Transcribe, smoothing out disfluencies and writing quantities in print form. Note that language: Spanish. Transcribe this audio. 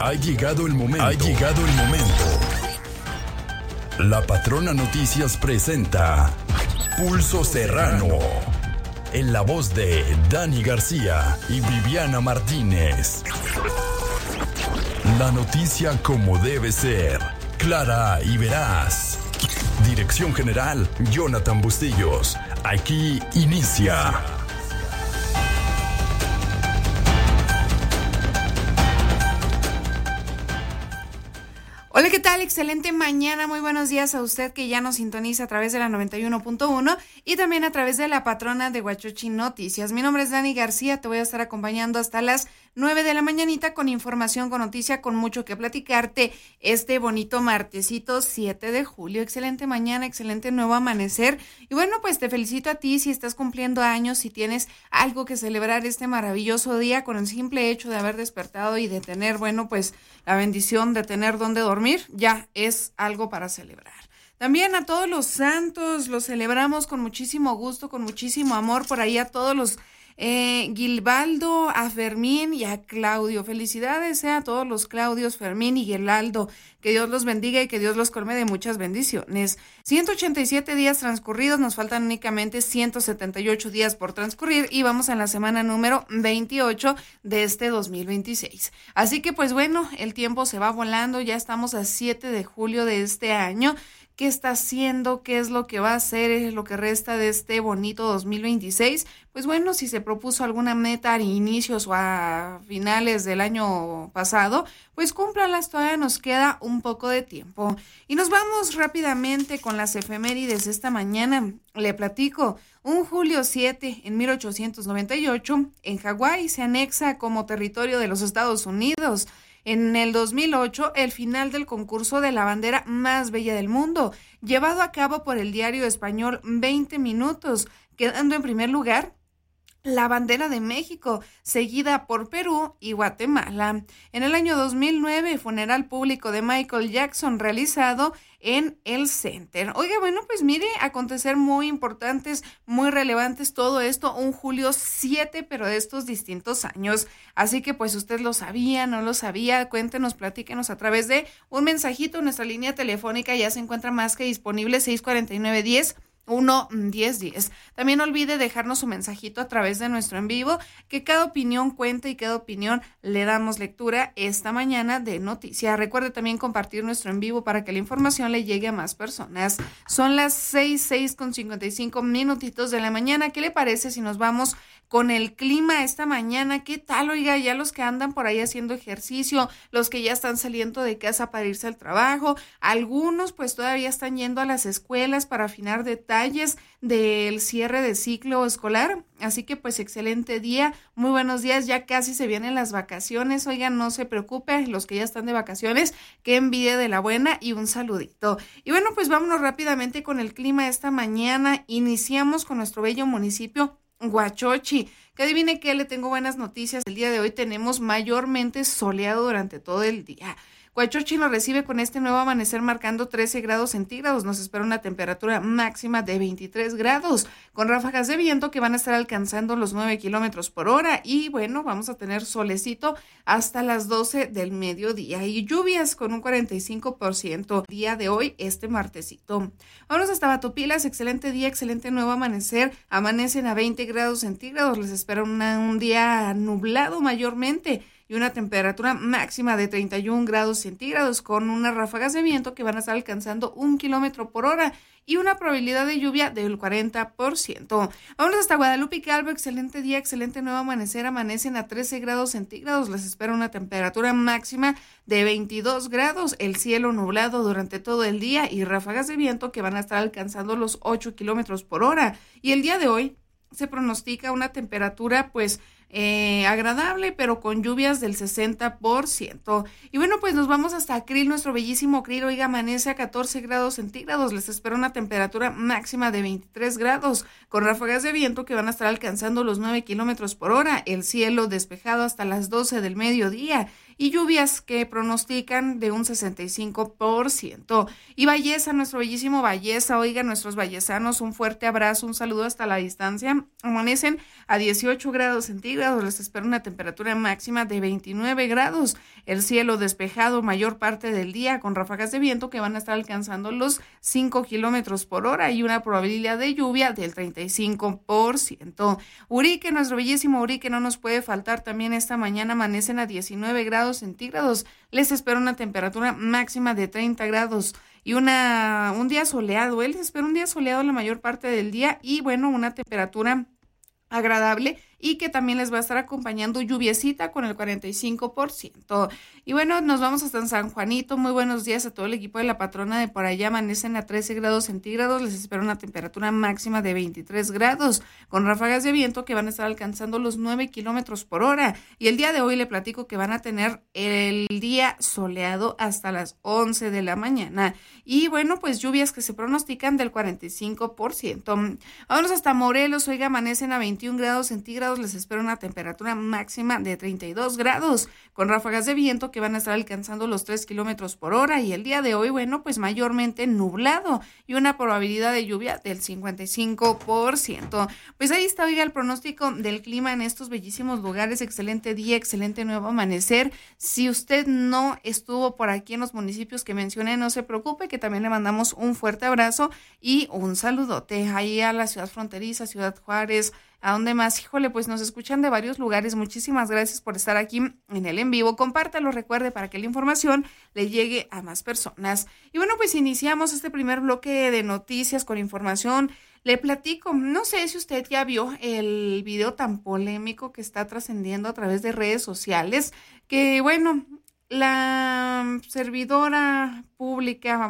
Ha llegado el momento. Ha llegado el momento. La Patrona Noticias presenta Pulso Serrano. En la voz de Dani García y Viviana Martínez. La noticia como debe ser. Clara y veraz. Dirección General, Jonathan Bustillos. Aquí inicia. Hola, ¿qué tal? Excelente mañana, muy buenos días a usted que ya nos sintoniza a través de la 91.1 y también a través de la Patrona de Huachochi Noticias. Mi nombre es Dani García, te voy a estar acompañando hasta las 9 de la mañanita con información, con noticia, con mucho que platicarte este bonito martesito 7 de julio. Excelente mañana, excelente nuevo amanecer. Y bueno, pues te felicito a ti si estás cumpliendo años, si tienes algo que celebrar este maravilloso día con el simple hecho de haber despertado y de tener, bueno, pues la bendición de tener donde dormir, ya es algo para celebrar. También a todos los santos los celebramos con muchísimo gusto, con muchísimo amor, por ahí a todos los Gilbaldo, a Fermín y a Claudio. Felicidades a todos los Claudios, Fermín y Gilbaldo. Que Dios los bendiga y que Dios los colme de muchas bendiciones. 187 días transcurridos, nos faltan únicamente 178 días por transcurrir y vamos a la semana número 28 de este 2026. Así que pues bueno, el tiempo se va volando, ya estamos a 7 de julio de este año. ¿Qué está haciendo? ¿Qué es lo que va a hacer? ¿Es lo que resta de este bonito 2026? Pues bueno, si se propuso alguna meta a inicios o a finales del año pasado, pues cúmplalas, todavía nos queda un poco de tiempo. Y nos vamos rápidamente con las efemérides de esta mañana. Le platico, un julio 7 en 1898, en Hawái se anexa como territorio de los Estados Unidos. En el 2008, el final del concurso de la bandera más bella del mundo, llevado a cabo por el diario español 20 Minutos, quedando en primer lugar la bandera de México, seguida por Perú y Guatemala. En el año 2009, funeral público de Michael Jackson realizado en el Center. Oiga, bueno, pues mire, acontecer muy importantes, muy relevantes, todo esto, un julio 7, pero de estos distintos años. Así que pues usted lo sabía, no lo sabía, cuéntenos, platíquenos a través de un mensajito. Nuestra línea telefónica ya se encuentra más que disponible, 649-10. 1-10-10. También no olvide dejarnos su mensajito a través de nuestro en vivo, que cada opinión cuenta y cada opinión le damos lectura esta mañana de noticia. Recuerde también compartir nuestro en vivo para que la información le llegue a más personas. Son las 6:55 minutitos de la mañana. ¿Qué le parece si nos vamos con el clima esta mañana? ¿Qué tal? Oiga, ya los que andan por ahí haciendo ejercicio, los que ya están saliendo de casa para irse al trabajo, algunos pues todavía están yendo a las escuelas para afinar detalles del cierre de ciclo escolar. Así que pues excelente día, muy buenos días, ya casi se vienen las vacaciones. Oigan, no se preocupe, los que ya están de vacaciones, que envidia de la buena y un saludito. Y bueno, pues vámonos rápidamente con el clima esta mañana. Iniciamos con nuestro bello municipio Huachochi, que adivine qué, le tengo buenas noticias. El día de hoy tenemos mayormente soleado durante todo el día. Huachochi lo recibe con este nuevo amanecer marcando 13 grados centígrados. Nos espera una temperatura máxima de 23 grados, con ráfagas de viento que van a estar alcanzando los 9 kilómetros por hora. Y bueno, vamos a tener solecito hasta las 12 del mediodía y lluvias con un 45% día de hoy, este martesito. Vámonos hasta Batopilas, excelente día, excelente nuevo amanecer. Amanecen a 20 grados centígrados. Les espera un día nublado mayormente y una temperatura máxima de 31 grados centígrados con unas ráfagas de viento que van a estar alcanzando 1 kilómetro por hora y una probabilidad de lluvia del 40%. Vámonos hasta Guadalupe y Calvo, excelente día, excelente nuevo amanecer. Amanecen a 13 grados centígrados, les espera una temperatura máxima de 22 grados, el cielo nublado durante todo el día y ráfagas de viento que van a estar alcanzando los 8 kilómetros por hora. Y el día de hoy se pronostica una temperatura pues agradable, pero con lluvias del 60%. Y bueno, pues nos vamos hasta Acril, nuestro bellísimo Acril. Oiga, amanece a 14 grados centígrados. Les espera una temperatura máxima de 23 grados, con ráfagas de viento que van a estar alcanzando los 9 kilómetros por hora. El cielo despejado hasta las 12 del mediodía y lluvias que pronostican de un 65%. Y Valleza, nuestro bellísimo Valleza, oigan, nuestros vallesanos, un fuerte abrazo, un saludo hasta la distancia. Amanecen a 18 grados centígrados, les espera una temperatura máxima de 29 grados. El cielo despejado mayor parte del día con ráfagas de viento que van a estar alcanzando los 5 kilómetros por hora y una probabilidad de lluvia del 35%. Urique, nuestro bellísimo Urique, no nos puede faltar también esta mañana, amanecen a 19 grados centígrados, les espera una temperatura máxima de 30 grados y un día soleado, les espera un día soleado la mayor parte del día y bueno, una temperatura agradable y que también les va a estar acompañando lluviecita con el 45%. Y bueno, nos vamos hasta San Juanito. Muy buenos días a todo el equipo de la patrona de por allá. Amanecen a 13 grados centígrados. Les espera una temperatura máxima de 23 grados con ráfagas de viento que van a estar alcanzando los 9 kilómetros por hora. Y el día de hoy le platico que van a tener el día soleado hasta las 11 de la mañana. Y bueno, pues lluvias que se pronostican del 45%. Vámonos hasta Morelos. Oiga, amanecen a 21 grados centígrados. Les espera una temperatura máxima de 32 grados con ráfagas de viento que van a estar alcanzando los 3 kilómetros por hora y el día de hoy, bueno, pues mayormente nublado y una probabilidad de lluvia del 55%. Pues ahí está, oiga, el pronóstico del clima en estos bellísimos lugares. Excelente día, excelente nuevo amanecer. Si usted no estuvo por aquí en los municipios que mencioné, no se preocupe, que también le mandamos un fuerte abrazo y un saludote ahí a la ciudad fronteriza, Ciudad Juárez. ¿A dónde más? Híjole, pues nos escuchan de varios lugares. Muchísimas gracias por estar aquí en el en vivo. Compártalo, recuerde, para que la información le llegue a más personas. Y bueno, pues iniciamos este primer bloque de noticias con información. Le platico, no sé si usted ya vio el video tan polémico que está trascendiendo a través de redes sociales, que bueno, la servidora pública